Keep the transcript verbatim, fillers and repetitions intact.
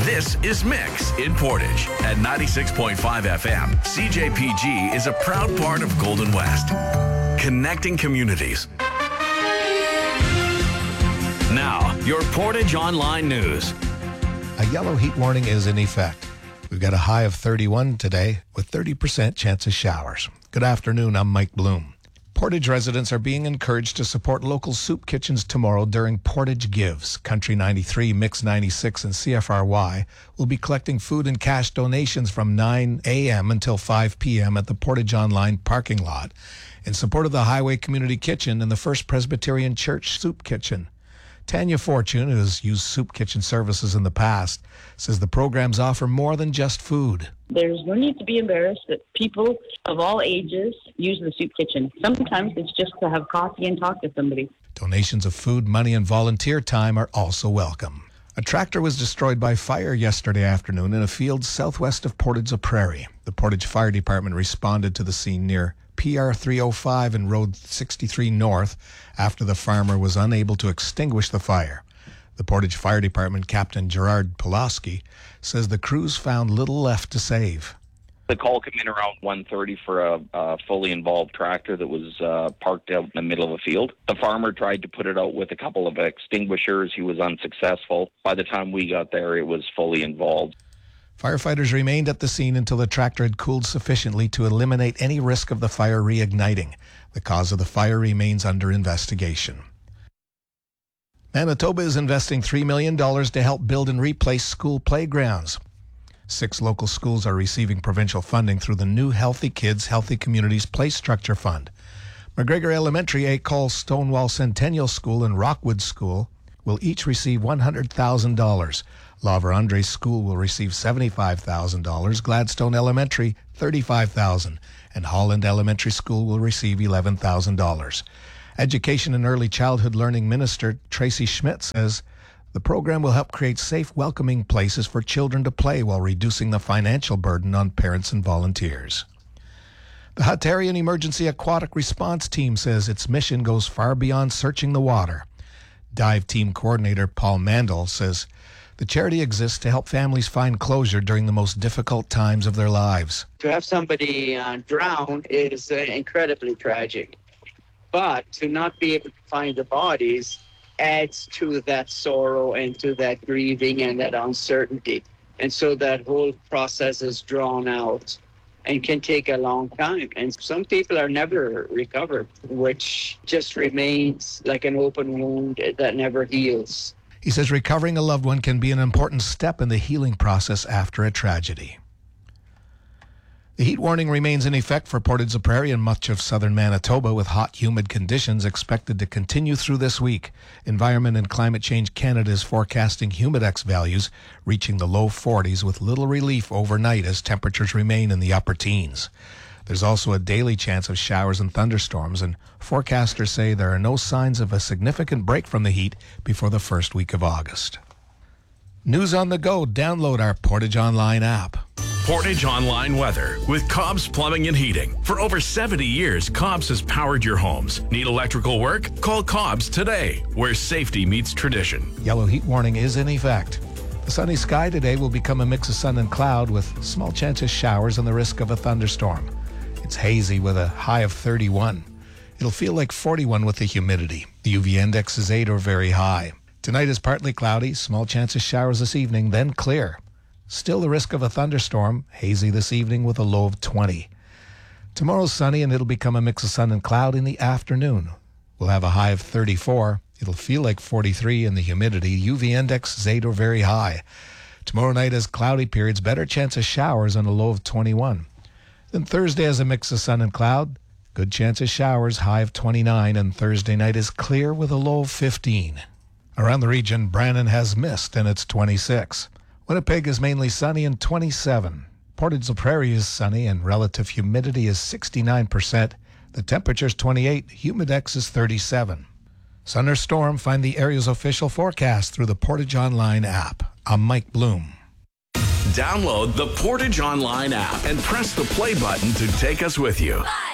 This is Mix in Portage at ninety-six point five F M. C J P G is a proud part of Golden West, connecting communities. Now, your Portage Online News. A yellow heat warning is in effect. We've got a high of thirty-one today with thirty percent chance of showers. Good afternoon, I'm Mike Bloom. Portage residents are being encouraged to support local soup kitchens tomorrow during Portage Gives. Country ninety-three, Mix ninety-six, and C F R Y will be collecting food and cash donations from nine a.m. until five p.m. at the Portage Online parking lot in support of the Highway Community Kitchen and the First Presbyterian Church Soup Kitchen. Tanya Fortune, who has used soup kitchen services in the past, says the programs offer more than just food. There's no need to be embarrassed that people of all ages use the soup kitchen. Sometimes it's just to have coffee and talk to somebody. Donations of food, money, and volunteer time are also welcome. A tractor was destroyed by fire yesterday afternoon in a field southwest of Portage-la-Prairie. The Portage Fire Department responded to the scene near P R three oh five and Road sixty-three North after the farmer was unable to extinguish the fire. The Portage Fire Department Captain Gerard Pulaski says the crews found little left to save. The call came in around one thirty for a, a fully involved tractor that was uh, parked out in the middle of a field. The farmer tried to put it out with a couple of extinguishers. He was unsuccessful. By the time we got there, it was fully involved. Firefighters remained at the scene until the tractor had cooled sufficiently to eliminate any risk of the fire reigniting. The cause of the fire remains under investigation. Manitoba is investing three million dollars to help build and replace school playgrounds. Six local schools are receiving provincial funding through the new Healthy Kids, Healthy Communities Play Structure Fund. McGregor Elementary, Acol, Stonewall Centennial School, and Rockwood School will each receive one hundred thousand dollars. La Vérendrye School will receive seventy-five thousand dollars, Gladstone Elementary thirty-five thousand dollars, and Holland Elementary School will receive eleven thousand dollars. Education and Early Childhood Learning Minister Tracy Schmidt says the program will help create safe, welcoming places for children to play while reducing the financial burden on parents and volunteers. The Hatarian Emergency Aquatic Response Team says its mission goes far beyond searching the water. Dive Team Coordinator Paul Mandel says the charity exists to help families find closure during the most difficult times of their lives. To have somebody uh, drown is uh, incredibly tragic. But to not be able to find the bodies adds to that sorrow and to that grieving and that uncertainty. And so that whole process is drawn out and can take a long time. And some people are never recovered, which just remains like an open wound that never heals. He says recovering a loved one can be an important step in the healing process after a tragedy. The heat warning remains in effect for Portage-la-Prairie and much of southern Manitoba, with hot, humid conditions expected to continue through this week. Environment and Climate Change Canada is forecasting humidex values reaching the low forties with little relief overnight as temperatures remain in the upper teens. There's also a daily chance of showers and thunderstorms, and forecasters say there are no signs of a significant break from the heat before the first week of August. News on the go. Download our Portage Online app. Portage Online weather with Cobb's Plumbing and Heating. For over seventy years, Cobb's has powered your homes. Need electrical work? Call Cobb's today, where safety meets tradition. Yellow heat warning is in effect. The sunny sky today will become a mix of sun and cloud with small chance of showers and the risk of a thunderstorm. It's hazy with a high of thirty-one. It'll feel like forty-one with the humidity. The U V index is eight or very high. Tonight is partly cloudy, small chance of showers this evening, then clear. Still the risk of a thunderstorm, hazy this evening with a low of twenty. Tomorrow's sunny and it'll become a mix of sun and cloud in the afternoon. We'll have a high of thirty-four. It'll feel like forty-three in the humidity. U V index is eight or very high. Tomorrow night has cloudy periods, better chance of showers and a low of twenty-one. Then Thursday has a mix of sun and cloud. Good chance of showers, high of twenty-nine, and Thursday night is clear with a low of fifteen. Around the region, Brandon has mist and it's twenty-six. Winnipeg is mainly sunny and twenty-seven. Portage-la-Prairie is sunny and relative humidity is sixty-nine percent. The temperature is twenty-eight, humidex is thirty-seven. Sun or storm, find the area's official forecast through the Portage Online app. I'm Mike Bloom. Download the Portage Online app and press the play button to take us with you.